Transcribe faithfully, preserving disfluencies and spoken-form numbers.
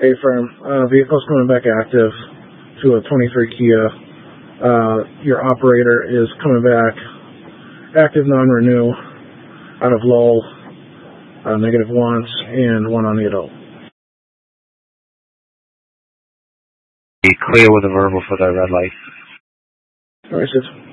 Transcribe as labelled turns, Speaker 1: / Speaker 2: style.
Speaker 1: Hey, firm. Uh, vehicle's coming back active to a twenty-three Kia. Uh, your operator is coming back active non-renew out of lull, uh, negative once, and one on the adult.
Speaker 2: Be clear with a verbal for that red light.
Speaker 1: All right, sis.